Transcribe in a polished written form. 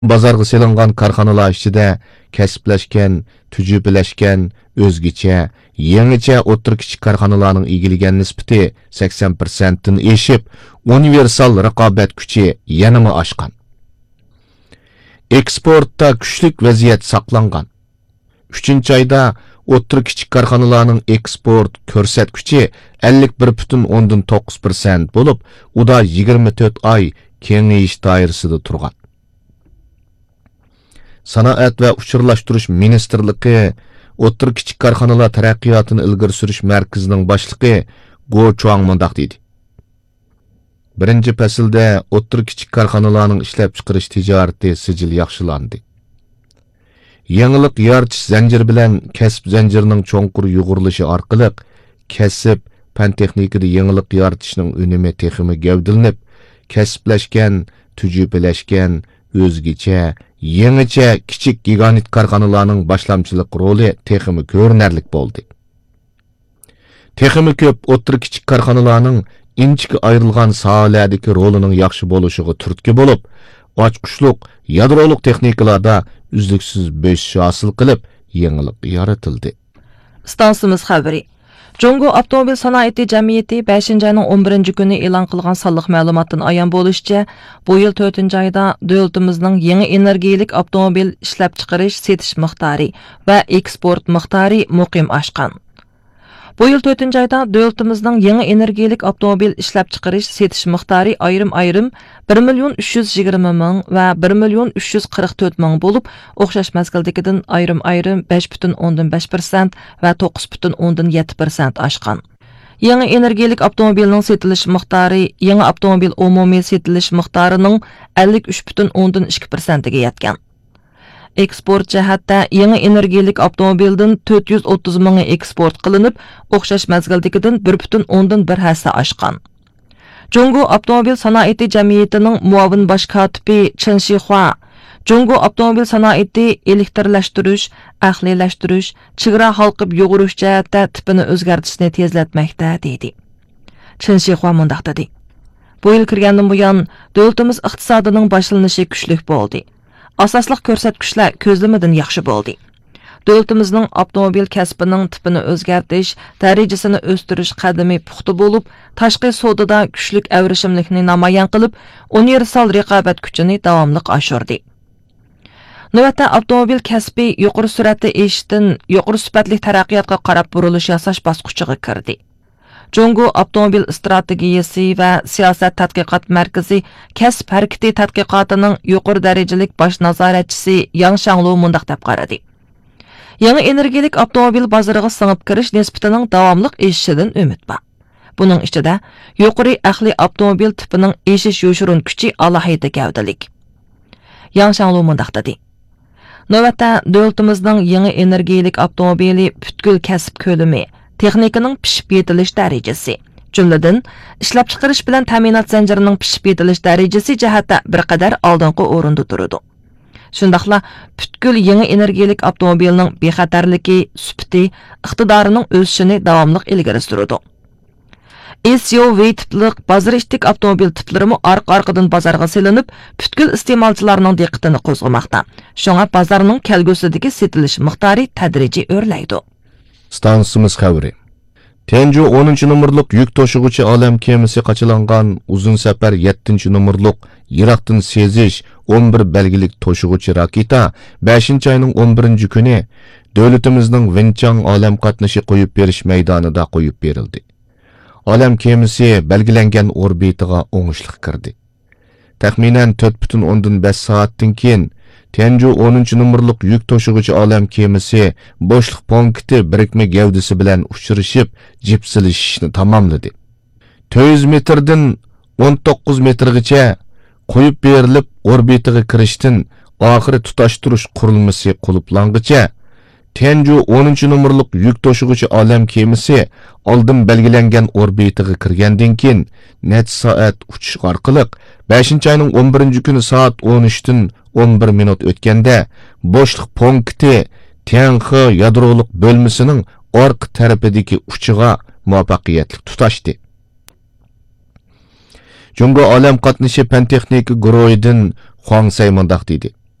Bozorga selingan korxonalar ichida kasblashgan, tujubylashgan, o'zgacha, yangicha o'tir kichik korxonalarning egillagan nisbati 80% dan eshib, universal raqobat kuchi yanama oshgan. Eksportda kuchlik vaziyat saqlangan. 3-oyda o'tir kichik korxonalarning eksport ko'rsatkichi 51,9% bo'lib, u da 24 oy kengayish doirasida turgan. Sanoat va uchirlashtirish ministrligi o'tir kichik korxonalar taraqqiyotini ilgari surish markazining boshlig'i Go Chuang mundaq dedi. Birinchi faslda o'tir kichik korxonalarning ishlab chiqarish tijorati sijil yaxshilandi. Yangilik yaratish zanjiri bilan kasb zanjirining cho'nqur yug'urilishi orqali kasb fan texnikada yangilik yaratishning unumi texmi gavdilanib, kasblashgan, tujubylashgan, o'zgacha, yangicha kichik giganit korxonalarning boshlamchilik roli texmi ko'rinarlik bo'ldi. Texmi ko'p o'tir kichik korxonalarning inchga ayrilgan sohalardagi rolining yaxshi bo'lishiga turtki bo'lib, ochqushliq, yadroliq texnikalarda uzluksiz bo'sish hosil qilib, yangilik yaratildi. Stansimiz xabari. Jongo Avtomobil Sanoati Jamiyati 5-ayning 11-kuni e'lon qilgan sonliq ma'lumotdan ayon bo'lishicha, bu yil 4-oyda davlatimizning yangi energiyalik avtomobil ishlab chiqarish, setish miqdori va eksport miqdori muqim oshgan. Bu yil 4-oyda davlatimizning yangi energiyalik avtomobil ishlab chiqarish, setish miqdori ayrim-ayrim 1,320,000 va 1,344,000 bo'lib, o'xshash mazgildagidan ayrim-ayrim 5,5% va 9,7% oshgan. Yangi energiyalik avtomobilning setilish miqdori yangi avtomobil umumiy setilish miqdorining 53,2% ga yetgan. Eksport jihatda yangi energiyalik avtomobildan 430 ming eksport qilinib, o'xshash mazgildagidan 1,1 hassa oshgan. Jongo Avtomobil Sanoati Jamiyatining muavin bosh kotibi Chen Shihua, Jongo Avtomobil Sanoati elektrlashtirish, ahlilashtirish, chegara halqib yug'urish jihatda tipini o'zgartirishni tezlatmoqda dedi. Chen Shihua mundaq dedi. Bu yil kirgandan buyon davlatimiz iqtisodining boshlanishi kuchli bo'ldi. Asasliq ko'rsatkichlar ko'zlamadan yaxshi bo'ldi. Davlatimizning avtomobil kasbining tipini o'zgartirish, darajasini o'stirish qadami puxta bo'lib, tashqi savdoda kuchli avrishimlikni namoyon qilib, universal raqobat kuchini davomli oshirdi. Navbatda avtomobil kasbi yuqori sur'atda eshitdan yuqori sifatli taraqqiyotga qarab burilish yasash bosqichiga kirdi. Jongo Avtomobil strategiyasi va siyosat tadqiqot markazi kasb harakati tadqiqotining yuqori darajalik bosh nazoratchisi Yang Shanglu mundaq deb qaradi. Yangi energiyalik avtomobil bozoriga singib kirish nisbatining davomli o'sishidan umid bor. Buning ichida yuqori ahli avtomobil tipining eshish yoshurun kuchi alohida gavdalik. Yang Shanglu mundaq dedi. Navbatda davlatimizning yangi energiyalik avtomobili butkul kasb ko'lami texnikaning pishib yetilish darajasi, jumladan ishlab chiqarish bilan ta'minot zanjirining pishib yetilish darajasi jihatda bir qadar oldingi o'rinda turadi. Shundaqla butkul yangi energiyalik avtomobilning bexatarligi, sifati, iqtidorining o'sishini davomli ilgari suradi. SUV tiplik bozor ishtik avtomobil tiplarimi orqa-orqadan bozorga selinib, butkul iste'molchilarning diqqatini qo'zg'amoqda. Shunga bozorning kelgusidagi setilish miqdori tadrijiy o'rlaydi. Stansimiz xabari. Tenju 10-numurluq yuk to'shig'uchi olam kemasi qachilangan uzun safar 7-numurluq Iroqdan sezish 11 belgilik to'shig'uchi raketa 5-ayning 11-kuni davlatimizning Vinchang olam qatnashi qo'yib berish maydonida qo'yib berildi. Olam kemasi belgilangan orbitaga o'ngishli kirdi. Taxminan 4,5 soatdan keyin Tenju 10-numurluq yuk to'shig'uchi olam kemasi bo'shliq punkti birikma gavdasi bilan uchrashib, jipsilishishni tamomladi. 400 metrdan 19 metrgacha qo'yib berilib, orbitaga kirishdan oxiri tutashtirish qurilmasi quluplangicha Tenju 10-numurluq yuk to'shig'uchi olam kemasi oldin belgilangan orbitaga kirgandan keyin necha soat uchish orqali 5-ayning 11-kuni soat 13 dan 11 minut o'tganda bo'shliq punkti Tianhe yadroliq bo'lmasining orqa tarafidagi uchiga muvaffaqiyatli tutashdi. Jongo olam qatnashi fan texnika guruhidan Huang Sai mundaq dedi.